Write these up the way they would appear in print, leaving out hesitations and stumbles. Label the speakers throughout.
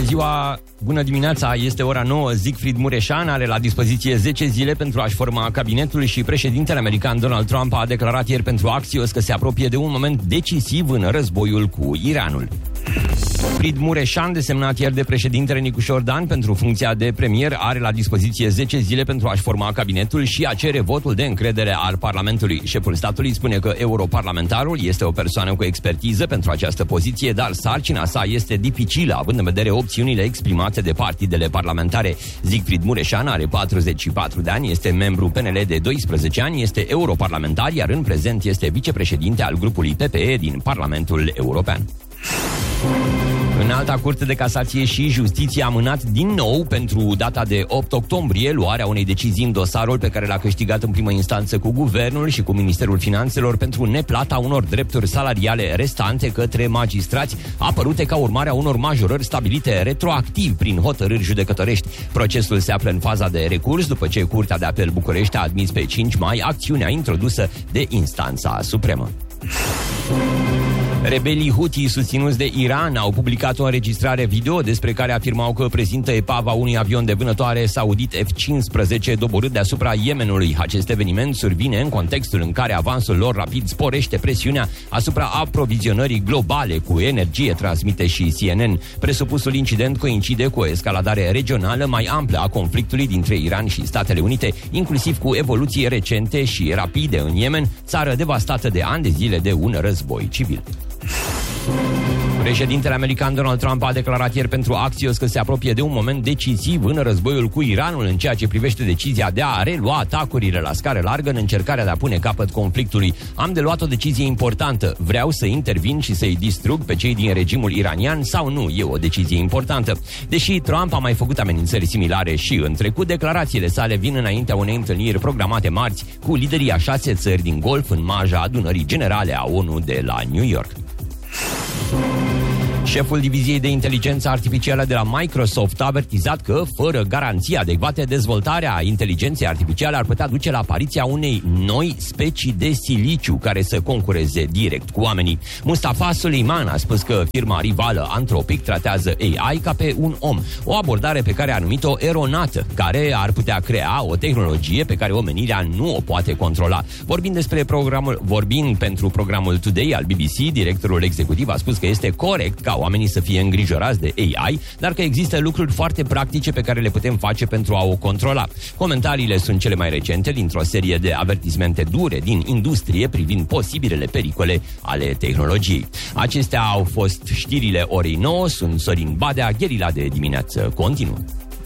Speaker 1: ziua, bună dimineața, este ora 9. Siegfried Mureșan are la dispoziție 10 zile pentru a-și forma cabinetul și președintele american Donald Trump a declarat ieri pentru Axios că se apropie de un moment decisiv în războiul cu Iranul. Siegfried Mureșan, desemnat ieri de președintele Nicușor Dan pentru funcția de premier, are la dispoziție 10 zile pentru a-și forma cabinetul și a cere votul de încredere al Parlamentului. Șeful statului spune că europarlamentarul este o persoană cu expertiză pentru această poziție, dar sarcina sa este dificilă, având în vedere opțiunile exprimate de partidele parlamentare. Siegfried Mureșan are 44 de ani, este membru PNL de 12 ani, este europarlamentar, iar în prezent este vicepreședinte al grupului PPE din Parlamentul European. Înalta Curte de Casație și Justiție a amânat din nou pentru data de 8 octombrie luarea unei decizii în dosarul pe care l-a câștigat în primă instanță cu Guvernul și cu Ministerul Finanțelor pentru neplata unor drepturi salariale restante către magistrați, apărute ca urmare a unor majorări stabilite retroactiv prin hotărâri judecătorești. Procesul se află în faza de recurs după ce Curtea de Apel București a admis pe 5 mai acțiunea introdusă de Instanța Supremă. Rebelii Houthi susținuți de Iran au publicat o înregistrare video despre care afirmau că prezintă epava unui avion de vânătoare saudit F-15 doborât deasupra Yemenului. Acest eveniment survine în contextul în care avansul lor rapid sporește presiunea asupra aprovizionării globale cu energie, transmite și CNN. Presupusul incident coincide cu o escaladare regională mai amplă a conflictului dintre Iran și Statele Unite, inclusiv cu evoluții recente și rapide în Yemen, țară devastată de ani de zile de un război civil. Președintele american Donald Trump a declarat ieri pentru Axios că se apropie de un moment decisiv în războiul cu Iranul în ceea ce privește decizia de a relua atacurile la scară largă în încercarea de a pune capăt conflictului. Am de luat o decizie importantă. Vreau să intervin și să-i distrug pe cei din regimul iranian sau nu? E o decizie importantă. Deși Trump a mai făcut amenințări similare și în trecut, declarațiile sale vin înaintea unei întâlniri programate marți cu liderii a 6 țări din Golf în marja adunării generale a ONU de la New York. Șeful diviziei de inteligență artificială de la Microsoft a avertizat că, fără garanții adecvate, dezvoltarea inteligenței artificiale ar putea duce la apariția unei noi specii de siliciu care să concureze direct cu oamenii. Mustafa Suleiman a spus că firma rivală Anthropic tratează AI ca pe un om, o abordare pe care a numit-o eronată, care ar putea crea o tehnologie pe care omenirea nu o poate controla. Vorbind pentru programul Today al BBC, directorul executiv a spus că este corect ca oamenii să fie îngrijorați de AI, dar că există lucruri foarte practice pe care le putem face pentru a o controla. Comentariile sunt cele mai recente dintr-o serie de avertismente dure din industrie privind posibilele pericole ale tehnologiei. Acestea au fost știrile orei 9, sunt Sorin Badea, Gherila de dimineață continuă.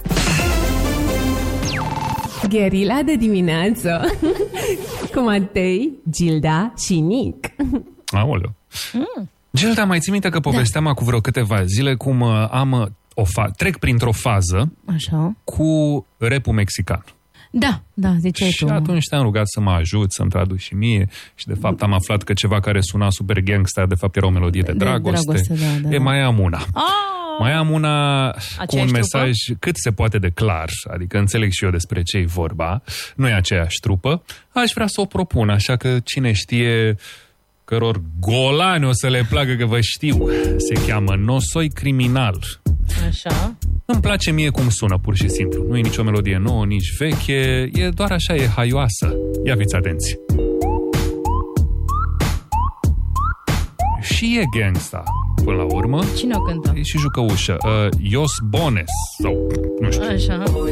Speaker 2: Gherila de dimineață cu Matei, Gilda și Nic.
Speaker 3: Aoleu. Gilda, mai ții minte că povesteam acum vreo câteva zile cum trec printr-o fază
Speaker 2: așa
Speaker 3: cu rap-ul mexican.
Speaker 2: Da, ziceai
Speaker 3: și
Speaker 2: tu.
Speaker 3: Și atunci te-am rugat să mă ajut, să-mi traduc și mie și de fapt am aflat că ceva care suna super gangsta, de fapt era o melodie de dragoste. Da. Mai am una. Mai am una cu un mesaj cât se poate de clar, adică înțeleg și eu despre ce e vorba, nu e aceeași trupă, aș vrea să o propun, așa că cine știe căror golani o să le placă, că vă știu, se cheamă Nosoi Criminal.
Speaker 2: Așa.
Speaker 3: Îmi place mie cum sună, pur și simplu. Nu e nicio melodie nouă, nici veche, e doar așa, e haioasă. Ia fiți atenți. Și e gangsta, până la urmă.
Speaker 2: Cine o cântă?
Speaker 3: E și jucăușă. Jos Bones, sau nu știu.
Speaker 2: Așa.